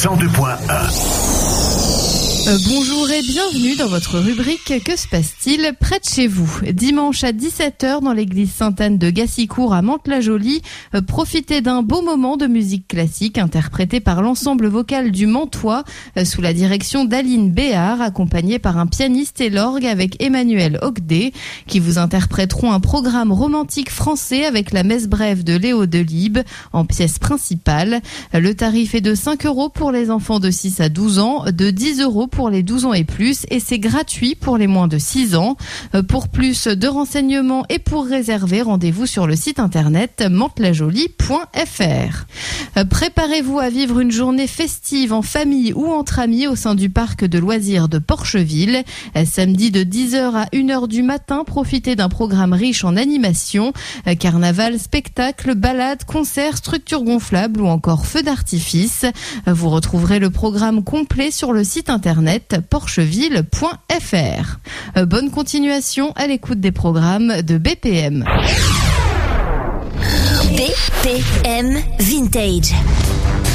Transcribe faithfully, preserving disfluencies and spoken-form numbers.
cent deux point un. Euh, bonjour et bienvenue dans votre rubrique « Que se passe-t-il près de chez vous ?» Dimanche à dix-sept heures dans l'église Sainte-Anne de Gassicourt à Mantes-la-Jolie, euh, profitez d'un beau moment de musique classique interprété par l'ensemble vocal du Mantois euh, sous la direction d'Aline Béard, accompagnée par un pianiste et l'orgue avec Emmanuel Ogdé, qui vous interpréteront un programme romantique français avec la messe brève de Léo Delibes en pièce principale. Le tarif est de cinq euros pour les enfants de six à douze ans, de dix euros pour les douze ans et plus, et c'est gratuit pour les moins de six ans. Pour plus de renseignements et pour réserver, rendez-vous sur le site internet mantes-la-jolie point f r. Préparez-vous à vivre une journée festive en famille ou entre amis au sein du parc de loisirs de Porcheville. Samedi de dix heures à une heure du matin, profitez d'un programme riche en animation, carnaval, spectacle, balades, concerts, structures gonflables ou encore feux d'artifice. Vous retrouverez le programme complet sur le site internet porcheville point f r. Bonne continuation à l'écoute des programmes de B P M. B P M Vintage.